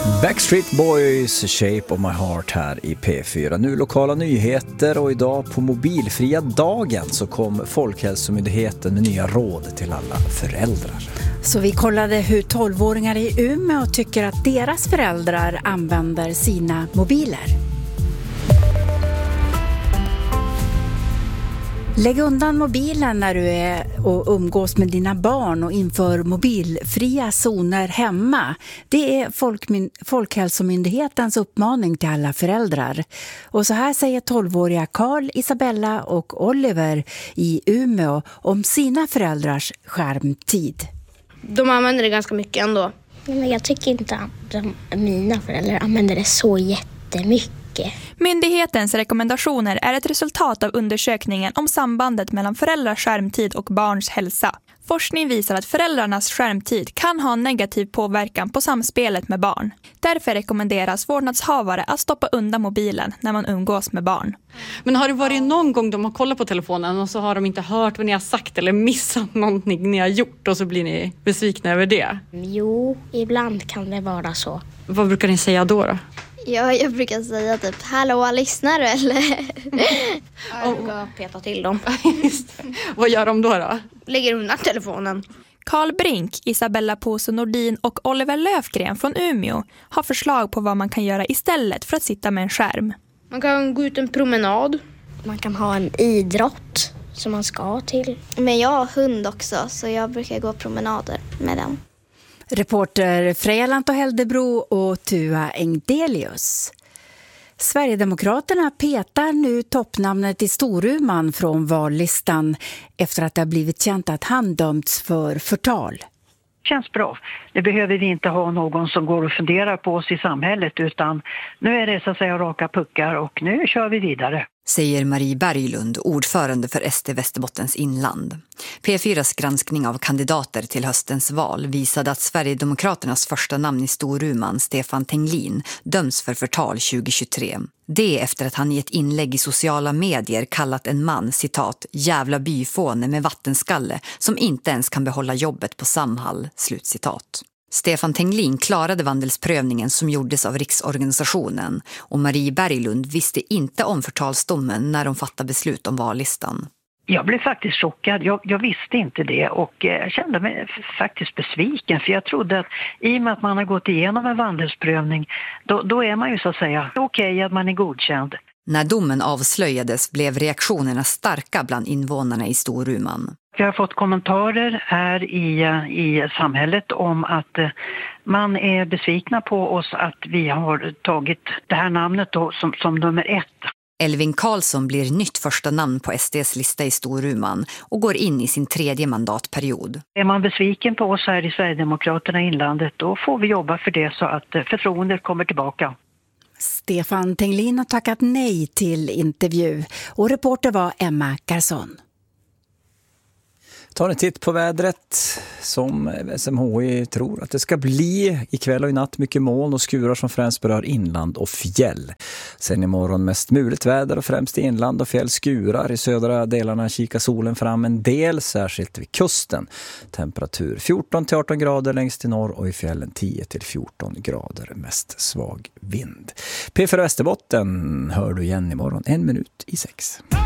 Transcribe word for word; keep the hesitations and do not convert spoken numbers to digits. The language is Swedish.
Backstreet Boys, Shape of My Heart här i P fyra. Nu lokala nyheter, och idag på mobilfria dagen så kom Folkhälsomyndigheten med nya råd till alla föräldrar. Så vi kollade hur tolvåringar i Umeå tycker att deras föräldrar använder sina mobiler. Lägg undan mobilen när du är och umgås med dina barn och inför mobilfria zoner hemma. Det är Folkmyn- Folkhälsomyndighetens uppmaning till alla föräldrar. Och så här säger tolvåriga Carl, Isabella och Oliver i Umeå om sina föräldrars skärmtid. De använder det ganska mycket ändå. Men jag tycker inte att de, mina föräldrar använder det så jättemycket. Myndighetens rekommendationer är ett resultat av undersökningen om sambandet mellan föräldrars skärmtid och barns hälsa. Forskning visar att föräldrarnas skärmtid kan ha negativ påverkan på samspelet med barn. Därför rekommenderas vårdnadshavare att stoppa undan mobilen när man umgås med barn. Men har det varit någon gång de har kollat på telefonen och så har de inte hört vad ni har sagt eller missat någonting ni har gjort och så blir ni besvikna över det? Jo, ibland kan det vara så. Vad brukar ni säga då då? Ja, jag brukar säga typ, hallå, lyssnar du eller? Jag brukar peta till dem. Vad gör de då då? Lägger undan telefonen. Carl Brink, Isabella Pose Nordin och Oliver Löfgren från Umeå har förslag på vad man kan göra istället för att sitta med en skärm. Man kan gå ut en promenad. Man kan ha en idrott som man ska till. Men jag har hund också, så jag brukar gå promenader med den. Reporter Freja Lanto-Heldebro och Tua Engdelius. Sverigedemokraterna petar nu toppnamnet i Storuman från vallistan efter att det har blivit känt att han dömts för förtal. Känns bra. Det behöver vi inte ha någon som går och funderar på oss i samhället, utan nu är det så att säga raka puckar och nu kör vi vidare. Säger Marie Berglund, ordförande för S D Västerbottens inland. P fyras granskning av kandidater till höstens val visade att Sverigedemokraternas första namn i Storuman, Stefan Tenglin, döms för förtal tjugohundratjugotre. Det efter att han i ett inlägg i sociala medier kallat en man, citat, jävla byfåne med vattenskalle som inte ens kan behålla jobbet på Samhall, slutcitat. Stefan Tenglin klarade vandelsprövningen som gjordes av Riksorganisationen och Marie Berglund visste inte om förtalsdomen när de fattade beslut om vallistan. Jag blev faktiskt chockad. Jag, jag visste inte det och jag kände mig faktiskt besviken, för jag trodde att i och med att man har gått igenom en vandelsprövning då, då är man ju så att säga okej okay, att man är godkänd. När domen avslöjades blev reaktionerna starka bland invånarna i Storuman. Jag har fått kommentarer här i, i samhället om att man är besvikna på oss att vi har tagit det här namnet då som, som nummer ett. Elvin Karlsson blir nytt första namn på S D:s lista i Storuman och går in i sin tredje mandatperiod. Är man besviken på oss här i Sverigedemokraterna i inlandet, då får vi jobba för det så att förtroendet kommer tillbaka. Stefan Tenglin har tackat nej till intervju och reporter var Emma Garson. Ta en titt på vädret som S M H I tror att det ska bli ikväll och i natt. Mycket moln och skurar som främst berör inland och fjäll. Sen imorgon mest muligt väder och främst i inland och fjäll skurar. I södra delarna kikar solen fram en del, särskilt vid kusten. Temperatur fjorton till arton grader längst till norr och i fjällen tio till fjorton grader. Mest svag vind. P fyra Västerbotten hör du igen imorgon en minut i sex.